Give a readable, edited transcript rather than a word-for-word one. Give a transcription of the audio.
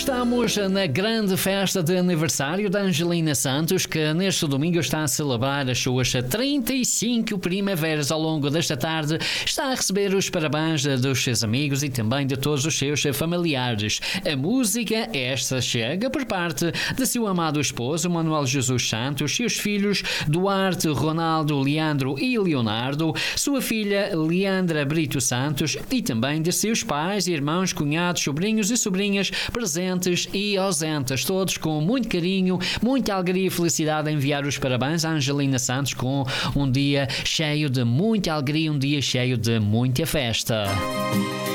Estamos na grande festa de aniversário da Angelina Santos, que neste domingo está a celebrar as suas 35 primaveras. Ao longo desta tarde está a receber os parabéns dos seus amigos e também de todos os seus familiares. A música esta chega por parte de seu amado esposo Manuel Jesus Santos, seus filhos Duarte, Ronaldo, Leandro e Leonardo, sua filha Leandra Brito Santos e também de seus pais, irmãos, cunhados, sobrinhos e sobrinhas presentes e ausentes, todos com muito carinho, muita alegria e felicidade a enviar os parabéns à Angelina Santos com um dia cheio de muita alegria, um dia cheio de muita festa.